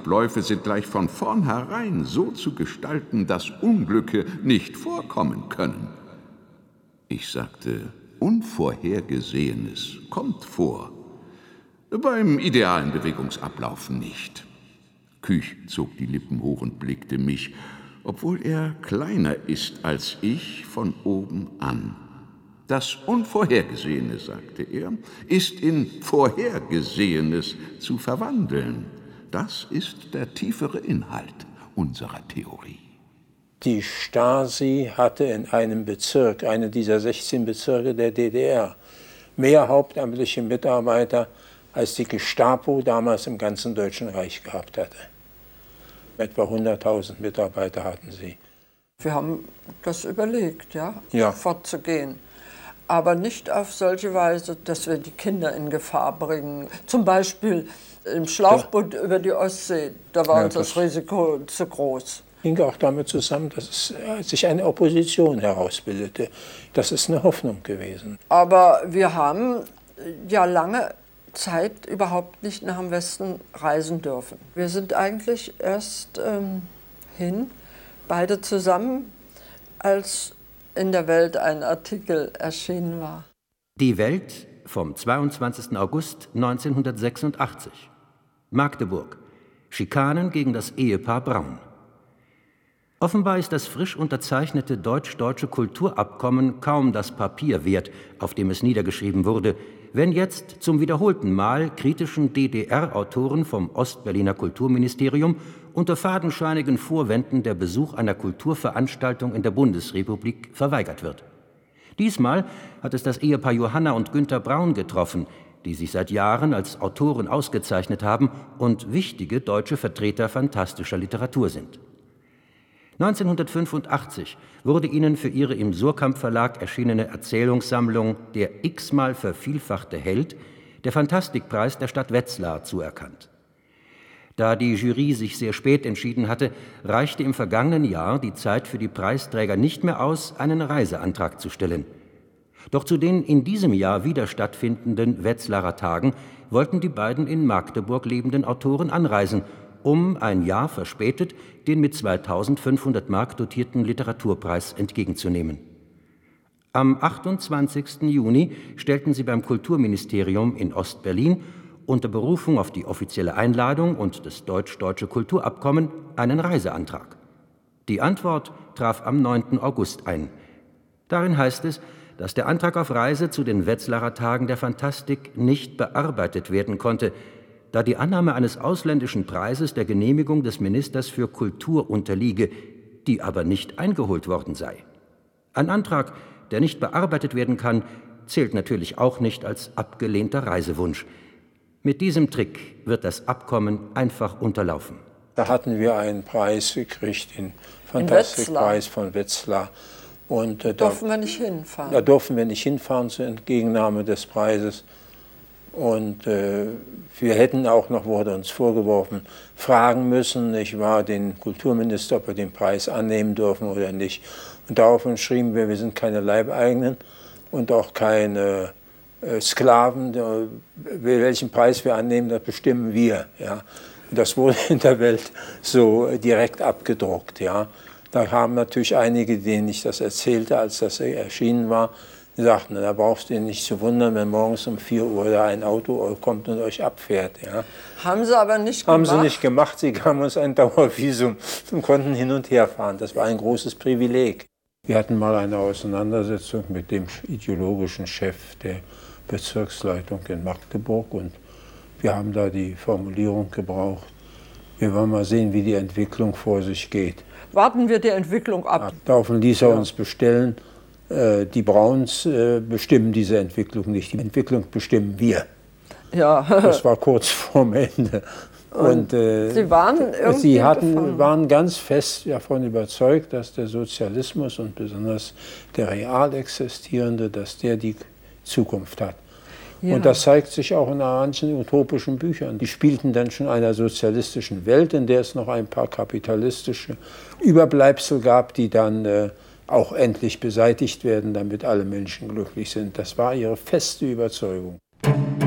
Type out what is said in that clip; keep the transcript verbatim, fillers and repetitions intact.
Abläufe sind gleich von vornherein so zu gestalten, dass Unglücke nicht vorkommen können. Ich sagte, Unvorhergesehenes kommt vor. Beim idealen Bewegungsablauf nicht. Küch zog die Lippen hoch und blickte mich, obwohl er kleiner ist als ich, von oben an. Das Unvorhergesehene, sagte er, ist in Vorhergesehenes zu verwandeln. Das ist der tiefere Inhalt unserer Theorie. Die Stasi hatte in einem Bezirk, einer dieser sechzehn Bezirke der D D R, mehr hauptamtliche Mitarbeiter, als die Gestapo damals im ganzen Deutschen Reich gehabt hatte. Etwa hunderttausend Mitarbeiter hatten sie. Wir haben das überlegt, ja, ja. fortzugehen. Aber nicht auf solche Weise, dass wir die Kinder in Gefahr bringen. Zum Beispiel im Schlauchboot ja. über die Ostsee, da war ja, uns das, das Risiko zu groß. Hing auch damit zusammen, dass es, äh, sich eine Opposition herausbildete. Das ist eine Hoffnung gewesen. Aber wir haben ja lange Zeit überhaupt nicht nach dem Westen reisen dürfen. Wir sind eigentlich erst ähm, hin, beide zusammen, als in der Welt ein Artikel erschienen war. Die Welt vom zweiundzwanzigsten August neunzehnhundertsechsundachtzig. Magdeburg. Schikanen gegen das Ehepaar Braun. Offenbar ist das frisch unterzeichnete deutsch-deutsche Kulturabkommen kaum das Papier wert, auf dem es niedergeschrieben wurde, wenn jetzt zum wiederholten Mal kritischen D D R-Autoren vom Ostberliner Kulturministerium unter fadenscheinigen Vorwänden der Besuch einer Kulturveranstaltung in der Bundesrepublik verweigert wird. Diesmal hat es das Ehepaar Johanna und Günter Braun getroffen, die sich seit Jahren als Autoren ausgezeichnet haben und wichtige deutsche Vertreter fantastischer Literatur sind. neunzehnhundertfünfundachtzig wurde ihnen für ihre im Surkamp Verlag erschienene Erzählungssammlung Der x-mal vervielfachte Held der Fantastikpreis der Stadt Wetzlar zuerkannt. Da die Jury sich sehr spät entschieden hatte, reichte im vergangenen Jahr die Zeit für die Preisträger nicht mehr aus, einen Reiseantrag zu stellen. Doch zu den in diesem Jahr wieder stattfindenden Wetzlarer Tagen wollten die beiden in Magdeburg lebenden Autoren anreisen, um ein Jahr verspätet den mit zweitausendfünfhundert Mark dotierten Literaturpreis entgegenzunehmen. Am achtundzwanzigsten Juni stellten sie beim Kulturministerium in Ostberlin unter Berufung auf die offizielle Einladung und das deutsch-deutsche Kulturabkommen einen Reiseantrag. Die Antwort traf am neunten August ein. Darin heißt es, dass der Antrag auf Reise zu den Wetzlarer Tagen der Fantastik nicht bearbeitet werden konnte, da die Annahme eines ausländischen Preises der Genehmigung des Ministers für Kultur unterliege, die aber nicht eingeholt worden sei. Ein Antrag, der nicht bearbeitet werden kann, zählt natürlich auch nicht als abgelehnter Reisewunsch. Mit diesem Trick wird das Abkommen einfach unterlaufen. Da hatten wir einen Preis gekriegt, den Fantastikpreis von Wetzlar. Und äh, da durften wir nicht hinfahren. Da durften wir nicht hinfahren zur Entgegennahme des Preises. Und äh, wir hätten auch noch, wurde uns vorgeworfen, fragen müssen, ich war den Kulturminister, ob wir den Preis annehmen dürfen oder nicht. Und daraufhin schrieben wir, wir sind keine Leibeigenen und auch keine äh, Sklaven. Der, welchen Preis wir annehmen, das bestimmen wir. Ja. Und das wurde in der Welt so direkt abgedruckt. Ja. Da haben natürlich einige, denen ich das erzählte, als das erschienen war, die sagten, da brauchst du dich nicht zu wundern, wenn morgens um vier Uhr da ein Auto kommt und euch abfährt. Ja. Haben sie aber nicht Haben gemacht? Haben sie nicht gemacht. Sie gaben uns ein Dauervisum und konnten hin und her fahren. Das war ein großes Privileg. Wir hatten mal eine Auseinandersetzung mit dem ideologischen Chef der Bezirksleitung in Magdeburg und wir haben da die Formulierung gebraucht, wir wollen mal sehen, wie die Entwicklung vor sich geht. Warten wir die Entwicklung ab. Daraufhin ließ er uns bestellen, die Brauns bestimmen diese Entwicklung nicht, die Entwicklung bestimmen wir. Ja. Das war kurz vorm Ende. Und, Und äh, Sie, waren, sie hatten, waren ganz fest davon überzeugt, dass der Sozialismus und besonders der real existierende, dass der die Zukunft hat. Ja. Und das zeigt sich auch in manchen utopischen Büchern. Die spielten dann schon einer sozialistischen Welt, in der es noch ein paar kapitalistische Überbleibsel gab, die dann äh, auch endlich beseitigt werden, damit alle Menschen glücklich sind. Das war ihre feste Überzeugung.